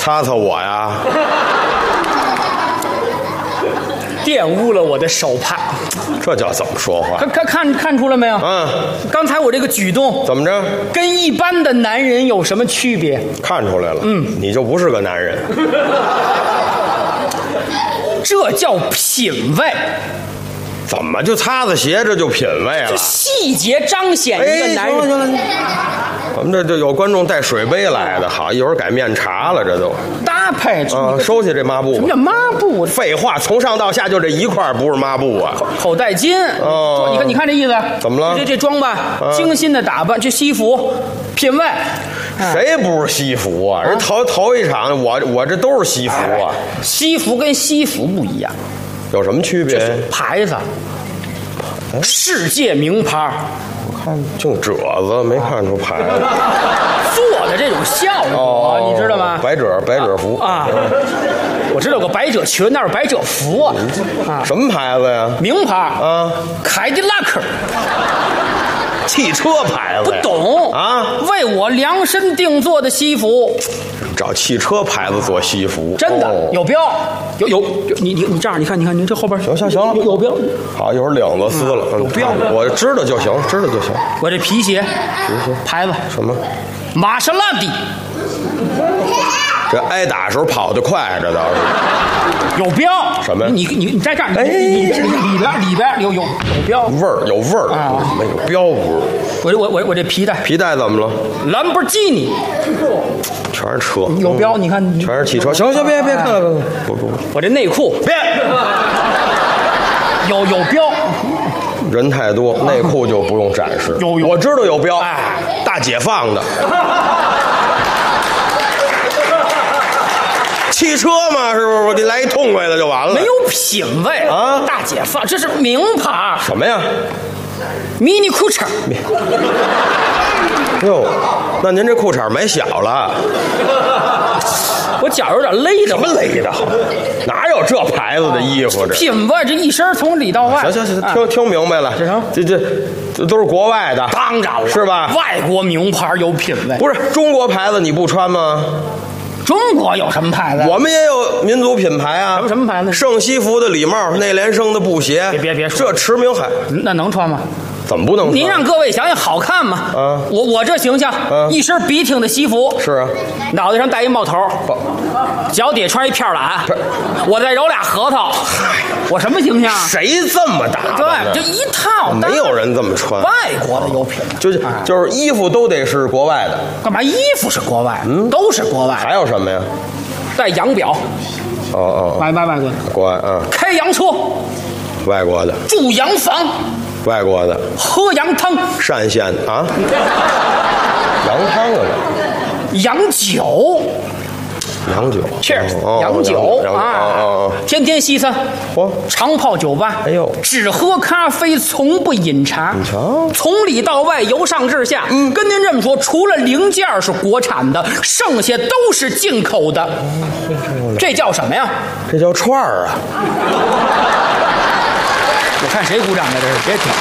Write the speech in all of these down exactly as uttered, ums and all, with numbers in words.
擦擦我呀。 玷污了我的手帕， 这叫怎么说话？ 看看看看出来没有？ 嗯， 刚才我这个举动怎么着？ 跟一般的男人有什么区别？ 看出来了，嗯，你就不是个男人。 这叫品味。 怎么就擦擦鞋这就品味了？ 这细节彰显一个男人。 行了行了，我们这这有观众带水杯来的，好，一会儿改面茶了，这都搭配啊，收起这抹布。 什么叫抹布？ 废话，从上到下就这一块，不是抹布啊。 口袋巾。 哦， 你看，你看这意思。 怎么了？ 这这装扮，精心的打扮，这西服，品味。 谁不是西服啊？人头头一场，我我这都是西服啊。 西服跟西服不一样。 有什么区别？ 牌子，世界名牌。 我看净褶子，没看出牌子。 做的这种效果， 哦、 你知道吗？ 百褶百褶服啊，我知道有个百褶裙，那是百褶服啊。啊， 什么牌子呀？ 名牌啊， 凯迪拉克。 汽车牌子不懂啊？ 为我量身定做的西服， 找汽车牌子做西服， 真的、 哦、 有标，有有你你你这样，你看你看你这后边， 行行行了， 有有标。 好，一会儿领子撕了， 嗯、有标， 我知道就行，知道就行。 我这皮鞋， 皮鞋牌子什么？ 玛莎拉蒂。 这挨打时候跑得快，这倒是。有标什么？ 你你你在这儿，哎，里边里边有有有标， 味儿有味儿啊，没有标不是。 我我我我这皮带， 皮带怎么了？ 兰博基尼， 全是车， 有标，你看， 全是汽车。行行，别别看了，不不， 我这内裤别， 有有标。 人太多，内裤就不用展示。 有有， 我知道有标， 哎， 大解放的。汽车嘛，是不是？我给你来一痛快的就完了。 没有品味啊！ 大解放，这是名牌。 什么呀？ 迷你裤衩。 哟，那您这裤衩买小了。 我脚有点勒的。 什么勒的？哪有这牌子的衣服？这品味，这一身从里到外。 行行行，听听明白了。 这什么？ 这这这都是国外的。 当然了， 是吧？ 外国名牌有品味。 不是中国牌子你不穿吗？ 中国有什么牌子？ 我们也有民族品牌啊。 什么什么牌子？ 圣西服的礼帽，内联升的布鞋。 别别别说， 这驰名海， 那能穿吗？ 怎么不能穿？ 您让各位想想，好看吗？ 啊， 我我这形象， 啊、 一身笔挺的西服， 是啊， 脑袋上戴一帽头，脚底穿一片蓝，我再揉俩核桃，我什么形象？ 谁这么打扮？ 对，就一套， 没有人这么穿。 外国的有品， 就是就是衣服都得是国外的。 干嘛？衣服是国外，嗯，都是国外。 还有什么呀？ 戴洋表。 哦哦， 外外外国的。 国外嗯。 开洋车。 外国的。 住洋房。 外国的。 喝洋汤。 单县啊。洋汤啊。 洋酒。 洋酒 ，Cheers，、 哦、 洋酒洋啊， 哦哦、 天天西餐， 嚯， 常泡酒吧， 哎呦， 只喝咖啡，从不饮茶。 你瞧， 从里到外，由上至下，嗯，跟您这么说，除了零件是国产的，剩下都是进口的。哦、这叫什么呀？ 这叫串儿啊！ 我看谁鼓掌的，这是别听。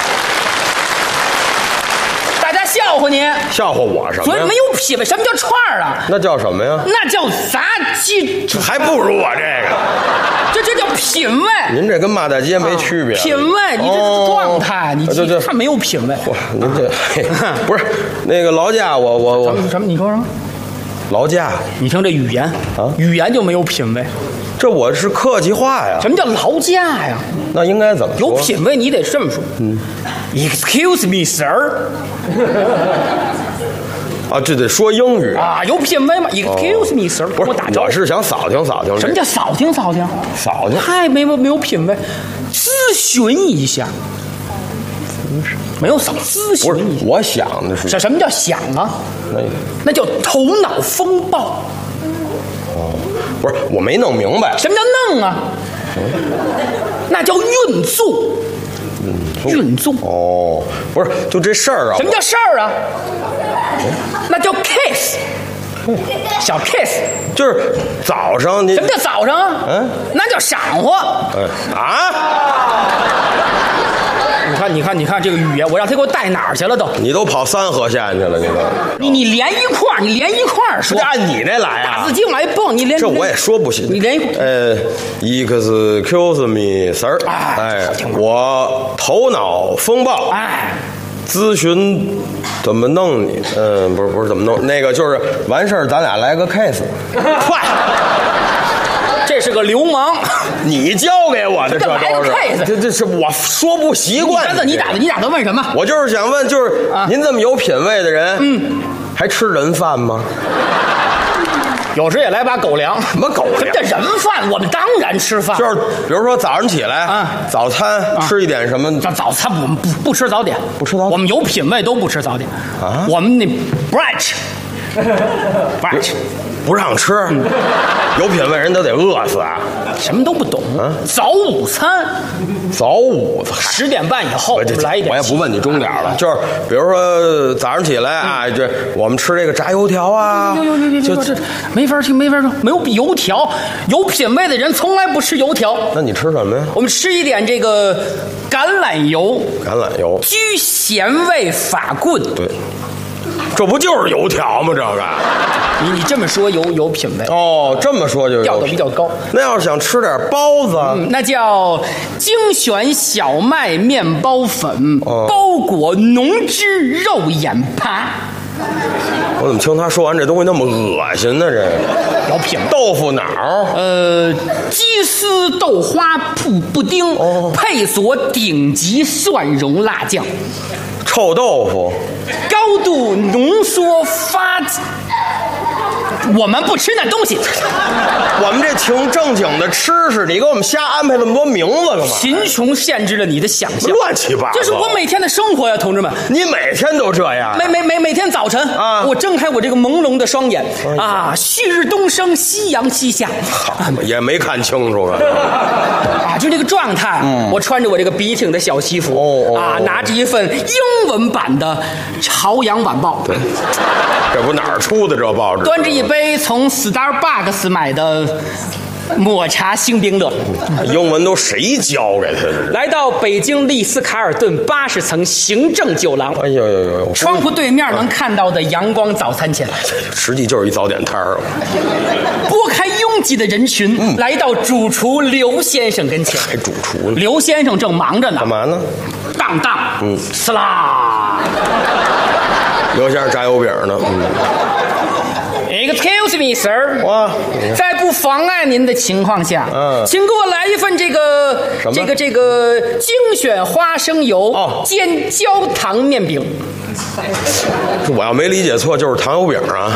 笑话你， 笑话我什么？ 所以没有品味。什么叫串儿啊？ 那叫什么呀？ 那叫杂技， 还不如我这个。 这这叫品味。 您这跟骂大街没区别。 啊、品味，你这是状态，哦、你这这他没有品味。 哇，您这不是那个劳驾，我我我什么？你说什么？ 劳驾？ 你听这语言啊， 语言就没有品味。 这我是客气话呀。 什么叫劳驾呀？ 那应该怎么说？ 有品味，你得这么说。嗯 ，Excuse me, sir。 啊，这得说英语啊，有品味吗 ？Excuse me, sir。 不是， 我打招呼。 我是想扫听扫听。 什么叫扫听扫听？ 扫听。 太没有没有品味，咨询一下。没有扫，咨询一下。 我想的是。 什什么叫想啊？ 那那叫头脑风暴。 哦，不是，我没弄明白。 什么叫弄啊？那叫运作。运作。 哦，不是，就这事儿啊。 什么叫事儿啊？那叫 case。小 case。 就是早上你。 什么叫早上啊？ 嗯， 那叫晌午。 嗯啊。 看，你看，你看这个语言，我让他给我带哪儿去了都？ 你都跑三河县去了，你都。 你你连一块儿，你连一块儿说。 这按你那来啊？ 打字机往来蹦，你连这我也说不行。 你连一呃，excuse me sir，哎，我头脑风暴， 哎， 咨询怎么弄你？嗯，不是不是怎么弄，那个就是完事儿，咱俩来个 case， 快。 这是个流氓， 你教给我的，这都是，这这是我说不习惯。 你打的，你打的，你打的问什么？ 我就是想问，就是您这么有品位的人，嗯，还吃人饭吗？ 有时也来把狗粮。 什么狗粮？ 这人饭，我们当然吃饭。 就是比如说早上起来啊，早餐吃一点什么？ 早早餐我们不不吃早点， 不吃早点。 我们有品位都不吃早点啊。 我们那 brunch，brunch。 不让吃，嗯、有品位人都得饿死啊！ 什么都不懂。啊、早午餐， 早午餐十点半以后，我们来一点。 我也不问你钟点了，就是比如说早上起来啊，嗯、这我们吃这个炸油条啊， 有有有有有，这没法听，没法说，没有油条。有品位的人从来不吃油条。 那你吃什么呀？ 我们吃一点这个橄榄油， 橄榄油， 居咸味法棍。 对。这不就是油条吗？这个， 你你这么说有有品位哦，这么说就有调的比较高。 那要是想吃点包子， 嗯、那叫精选小麦面包粉，哦、包裹浓汁肉眼扒。 我怎么听他说完这东西那么恶心呢？这有品位。 豆腐脑， 呃，鸡丝豆花布布丁，哦、配佐顶级蒜蓉辣酱。 臭豆腐， 高度浓缩发，我们不吃那东西。 我们这挺正经的吃食，你给我们瞎安排那么多名字干嘛？ 贫穷限制了你的想象， 乱七八糟。 这是我每天的生活呀，同志们。 你每天都这样？ 每每每每天早晨啊，我睁开我这个朦胧的双眼、哎、啊，旭日东升，夕阳西下， 也没看清楚啊。 啊，就这个状态，嗯、我穿着我这个笔挺的小西服，哦哦、啊，拿着一份英文版的《朝阳晚报》， 对，这不哪儿出的这报纸？ 端着一杯从 Starbucks 买的抹茶星冰乐， 英文都谁教给他的？ 来到北京丽思卡尔顿八十层行政酒廊， 哎呦呦呦！ 窗户对面能看到的阳光早餐前， 实际就是一早点摊儿。 拨开拥挤的人群，嗯、来到主厨刘先生跟前。 还主厨呢？ 刘先生正忙着呢。 干嘛呢？ 当当，嗯，呲啦。 刘先生炸油饼呢。嗯。 Excuse me, sir。 哇， 在不妨碍您的情况下，嗯，请给我来一份这个这个这个精选花生油哦煎焦糖面饼。 我要没理解错，就是糖油饼啊。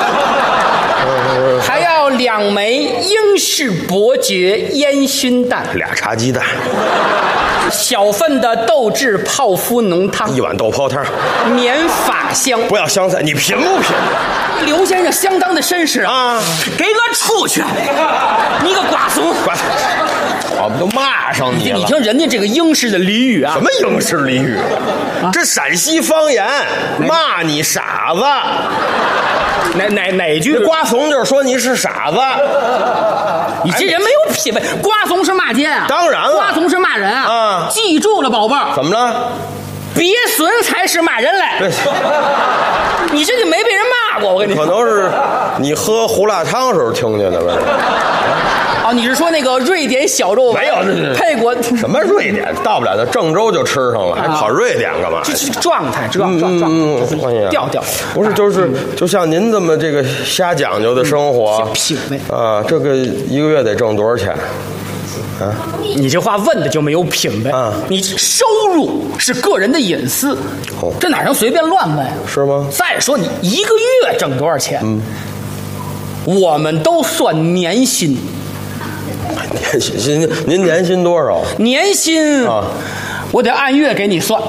还要两枚英式伯爵烟熏蛋， 俩茶鸡蛋， 小份的豆制泡芙浓汤， 一碗豆泡汤， 免法香。 不要香菜，你贫不贫？ 刘先生相当的绅士啊！给我出去！你个瓜怂！ 瓜怂！我们都骂上你了。 你听人家这个英式的俚语啊， 什么英式俚语？啊、这陕西方言，骂你傻子。 哪哪哪句？ 瓜怂就是说你是傻子。 你这人没有品位。瓜怂是骂街啊？ 当然了。 瓜怂是骂人啊！啊，记住了，宝贝儿。 怎么了？ 别损才是骂人来。你这就没被人骂过，我跟你说。 可能是你喝胡辣汤时候听见的吧？ 哦，你是说那个瑞典小肉没有配过什么瑞典？到不了的郑州就吃上了，还跑瑞典干嘛？ 这这状态，状状状调调。 不是，就是就像您这么这个瞎讲究的生活， 品味啊，这个一个月得挣多少钱？啊， 你这话问的就没有品位啊！你收入是个人的隐私，哦、这哪能随便乱问？ 是吗？ 再说你一个月挣多少钱？嗯，我们都算年薪。 年薪，您您年薪多少？ 年薪啊，我得按月给你算。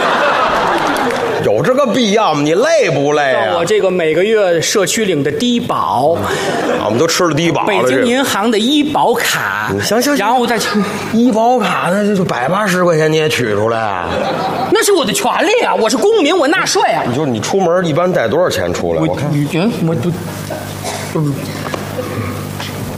有这个必要吗？你累不累啊？ 我这个每个月社区领的低保， 啊，我们都吃了低保了。 北京银行的医保卡， 行行， 然后我再去医保卡，那就百八十块钱你也取出来啊？ 那是我的权利啊！我是公民，我纳税啊！ 你就你出门一般带多少钱出来？我看， 我我不。